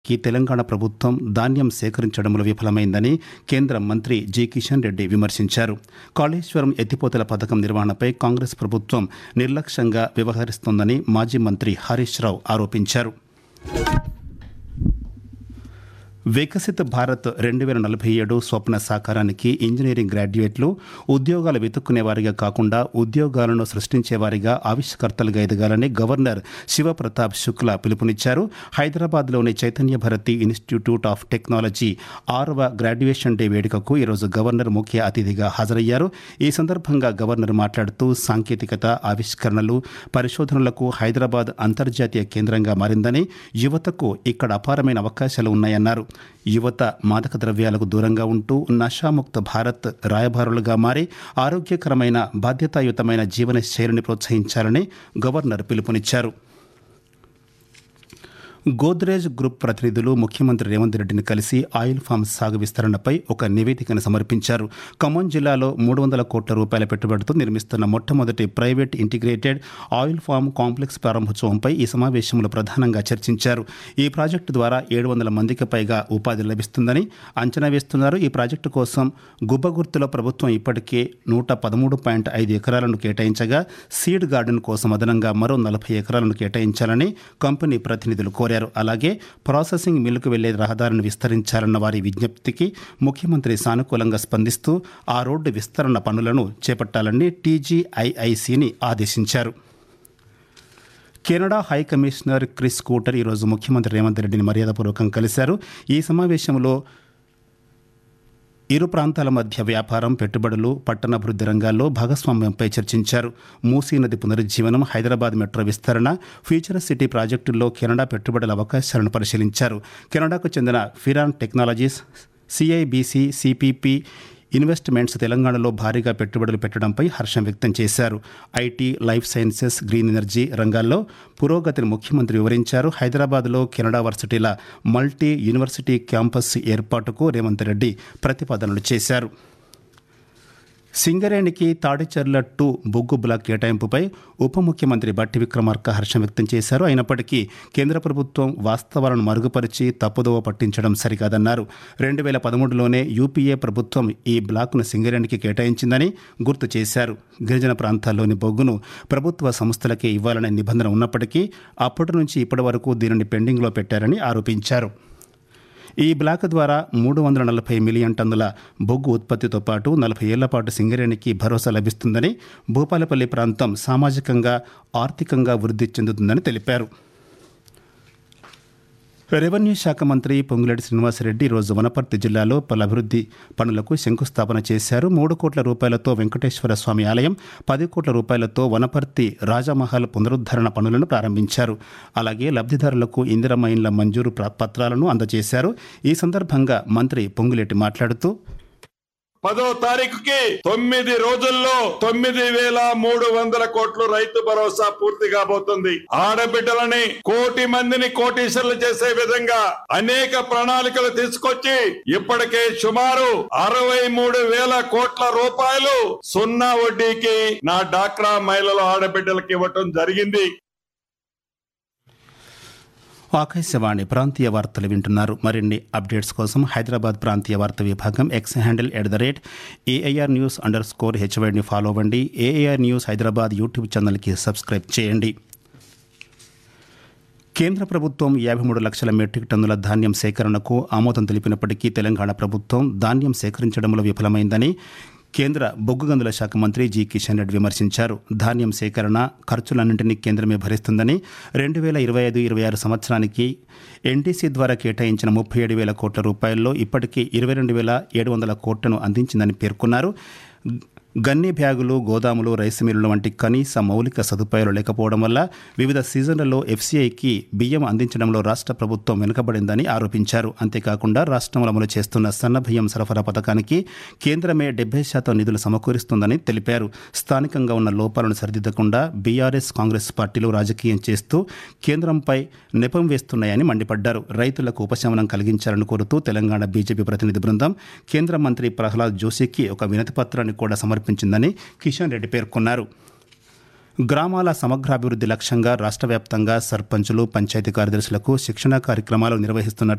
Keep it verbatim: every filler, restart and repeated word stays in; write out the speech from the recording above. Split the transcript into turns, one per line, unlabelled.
కి తెలంగాణ ప్రభుత్వం ధాన్యం సేకరించడంలో విఫలమైందని కేంద్ర మంత్రి జి కిషన్ రెడ్డి విమర్శించారు. కాళేశ్వరం ఎత్తిపోతల పథకం నిర్వహణపై కాంగ్రెస్ ప్రభుత్వం నిర్లక్ష్యంగా వ్యవహరిస్తోందని మాజీ మంత్రి హరీష్ రావు ఆరోపించారు. వికసిత్ భారత్ రెండు వేల నలభై ఏడు స్వప్న సాకారానికి ఇంజనీరింగ్ గ్రాడ్యుయేట్లు ఉద్యోగాలు వెతుక్కునే వారిగా కాకుండా ఉద్యోగాలను సృష్టించేవారిగా ఆవిష్కర్తలుగా ఎదగాలని గవర్నర్ శివప్రతాప్ శుక్లా పిలుపునిచ్చారు. హైదరాబాద్లోని Chaitanya Bharati institute of technology ఆరవ గ్రాడ్యుయేషన్ డే వేడుకకు ఈరోజు గవర్నర్ ముఖ్య అతిథిగా హాజరయ్యారు. ఈ సందర్భంగా గవర్నర్ మాట్లాడుతూ సాంకేతికత, ఆవిష్కరణలు, పరిశోధనలకు హైదరాబాద్ అంతర్జాతీయ కేంద్రంగా మారిందని, యువతకు ఇక్కడ అపారమైన అవకాశాలు ఉన్నాయన్నారు. యువత మాదక ద్రవ్యాలకు దూరంగా ఉంటూ నషాముక్త భారత్ రాయబారులుగా మారి ఆరోగ్యకరమైన, బాధ్యతాయుతమైన జీవన శైలిని ప్రోత్సహించాలని గవర్నర్ పిలుపునిచ్చారు. గోద్రేజ్ గ్రూప్ ప్రతినిధులు ముఖ్యమంత్రి రేవంత్ రెడ్డిని కలిసి ఆయిల్ ఫామ్ సాగు విస్తరణపై ఒక నివేదికను సమర్పించారు. ఖమ్మం జిల్లాలో మూడు వందల కోట్ల రూపాయల పెట్టుబడితో నిర్మిస్తున్న మొట్టమొదటి private integrated oil form complex ప్రారంభోత్సవంపై ఈ సమావేశంలో ప్రధానంగా చర్చించారు. ఈ ప్రాజెక్టు ద్వారా ఏడు వందల మందికి పైగా ఉపాధి లభిస్తుందని అంచనా వేస్తున్నారు. ఈ ప్రాజెక్టు కోసం గుబ్బగుర్తులో ప్రభుత్వం ఇప్పటికే నూట పదమూడు పాయింట్ ఐదు ఎకరాలను కేటాయించగా సీడ్ గార్డెన్ కోసం అదనంగా మరో నలభై ఎకరాలను కేటాయించాలని కంపెనీ ప్రతినిధులు కోరారు. అలాగే ప్రాసెసింగ్ మిల్లుకు వెళ్లే రహదారిని విస్తరించాలన్న వారి విజ్ఞప్తికి ముఖ్యమంత్రి సానుకూలంగా స్పందిస్తూ ఆ రోడ్డు విస్తరణ పనులను చేపట్టాలని టీజీఐఐసిని ఆదేశించారు. కెనడా హై కమిషనర్ క్రిస్ కూటర్ ఈరోజు ముఖ్యమంత్రి రేవంత్ రెడ్డిని మర్యాదపూర్వకంగా కలిశారు. ఈ సమావేశంలో ఇరు ప్రాంతాల మధ్య వ్యాపారం, పెట్టుబడులు, పట్టణాభివృద్ధి రంగాల్లో భాగస్వామ్యంపై చర్చించారు. మూసీ నది పునరుజ్జీవనం, హైదరాబాద్ మెట్రో విస్తరణ, ఫ్యూచర్ సిటీ ప్రాజెక్టుల్లో కెనడా పెట్టుబడుల అవకాశాలను పరిశీలించారు. కెనడాకు చెందిన ఫిరాన్ టెక్నాలజీస్, సిఐబిసి, సిపిపి ఇన్వెస్ట్మెంట్స్ తెలంగాణలో భారీగా పెట్టుబడులు పెట్టడంపై హర్షం వ్యక్తం చేశారు. IT, life sciences, green energy రంగాల్లో పురోగతిని ముఖ్యమంత్రి వివరించారు. హైదరాబాద్లో కెనడా వర్సిటీల మల్టీ యూనివర్సిటీ క్యాంపస్ ఏర్పాటుకు రేవంత్ రెడ్డి ప్రతిపాదనలు చేశారు. సింగరేణికి తాడిచర్ల టూ బొగ్గు బ్లాక్ కేటాయింపుపై ఉప ముఖ్యమంత్రి బట్టి విక్రమార్క హర్షం వ్యక్తం చేశారు. అయినప్పటికీ కేంద్ర ప్రభుత్వం వాస్తవాలను మరుగుపరిచి తప్పుదోవ పట్టించడం సరికాదన్నారు. రెండు వేల పదమూడులోనే యూపీఏ ప్రభుత్వం ఈ బ్లాక్ను సింగరేణికి కేటాయించిందని గుర్తు చేశారు. గిరిజన ప్రాంతాల్లోని బొగ్గును ప్రభుత్వ సంస్థలకే ఇవ్వాలనే నిబంధన ఉన్నప్పటికీ అప్పటి నుంచి ఇప్పటి వరకు దీనిని పెండింగ్లో పెట్టారని ఆరోపించారు. ఈ బ్లాక్ ద్వారా మూడు వందల నలభై మిలియన్ టన్నుల బొగ్గు ఉత్పత్తితో పాటు నలభై ఏళ్ల పాటు సింగరేణికి భరోసా లభిస్తుందని, భూపాలపల్లి ప్రాంతం సామాజికంగా, ఆర్థికంగా వృద్ధి చెందుతుందని తెలిపారు. రెవెన్యూ శాఖ మంత్రి పొంగులేటి శ్రీనివాసరెడ్డి ఈరోజు వనపర్తి జిల్లాలో పలు అభివృద్ధి పనులకు శంకుస్థాపన చేశారు. మూడు కోట్ల రూపాయలతో వెంకటేశ్వర స్వామి ఆలయం, పది కోట్ల రూపాయలతో వనపర్తి రాజమహల్ పునరుద్ధరణ పనులను ప్రారంభించారు. అలాగే లబ్ధిదారులకు ఇందిరమ్మ ఇండ్ల మంజూరు పత్రాలను అందజేశారు. ఈ సందర్భంగా మంత్రి పొంగులేటి మాట్లాడుతూ,
పదో తారీఖుకి తొమ్మిది రోజుల్లో తొమ్మిది వేల మూడు వందల కోట్లు రైతు భరోసా పూర్తి కాబోతుంది. ఆడబిడ్డలని కోటి మందిని కోటీశ్వర్లు చేసే విధంగా అనేక ప్రణాళికలు తీసుకొచ్చి ఇప్పటికే సుమారు అరవై మూడు వేల కోట్ల రూపాయలు సున్నా వడ్డీకి నా డాక్రా మహిళల ఆడబిడ్డలకు ఇవ్వటం జరిగింది.
ఆకాశవాణి ప్రాంతీయ వార్తలు వింటున్నారు. మరిన్ని అప్డేట్స్ కోసం హైదరాబాద్ ప్రాంతీయ వార్తా విభాగం X handle at the rate AIR news under score హెచ్వైడ్ని follow అవ్వండి. ఏఐఆర్ న్యూస్ హైదరాబాద్ యూట్యూబ్ ఛానల్కి సబ్స్క్రైబ్ చేయండి. కేంద్ర ప్రభుత్వం యాభై మూడు లక్షల మెట్రిక్ టన్నుల ధాన్యం సేకరణకు ఆమోదం తెలిపినప్పటికీ తెలంగాణ ప్రభుత్వం ధాన్యం సేకరించడంలో విఫలమైందని కేంద్ర బొగ్గు గనుల శాఖ మంత్రి జి కిషన్ రెడ్డి విమర్శించారు. ధాన్యం సేకరణ ఖర్చులన్నింటినీ కేంద్రమే భరిస్తుందని, రెండు వేల ఇరవై ఐదు ఇరవై ఆరు సంవత్సరానికి ఎన్టీసీ ద్వారా కేటాయించిన ముప్పై ఏడు వేల కోట్ల రూపాయల్లో ఇప్పటికీ ఇరవై రెండు వేల ఏడు వందల కోట్లను అందించిందని పేర్కొన్నారు. గన్ని బ్యాగులు, గోదాములు, రైసు మిల్లులు వంటి కనీస మౌలిక సదుపాయాలు లేకపోవడం వల్ల వివిధ సీజన్లలో ఎఫ్సీఐకి బియ్యం అందించడంలో రాష్ట్ర ప్రభుత్వం వెనుకబడిందని ఆరోపించారు. అంతేకాకుండా రాష్ట్రంలో అమలు చేస్తున్న సన్న బియ్యం సరఫరా పథకానికి కేంద్రమే డెబ్బై శాతం నిధులు సమకూరుస్తుందని తెలిపారు. స్థానికంగా ఉన్న లోపాలను సరిదిద్దకుండా బీఆర్ఎస్, కాంగ్రెస్ పార్టీలు రాజకీయం చేస్తూ కేంద్రంపై నెపం వేస్తున్నాయని మండిపడ్డారు. రైతులకు ఉపశమనం కలిగించాలని కోరుతూ తెలంగాణ బీజేపీ ప్రతినిధి బృందం కేంద్ర మంత్రి ప్రహ్లాద్ జోషికి ఒక వినతి పత్రాన్ని కూడా సమర్పించారు పించిందని కిషన్ రెడ్డి పేర్కొన్నారు. గ్రామాల సమగ్రాభివృద్ధి లక్ష్యంగా రాష్ట్ర వ్యాప్తంగా సర్పంచులు, పంచాయతీ కార్యదర్శులకు శిక్షణా కార్యక్రమాలు నిర్వహిస్తున్నట్లు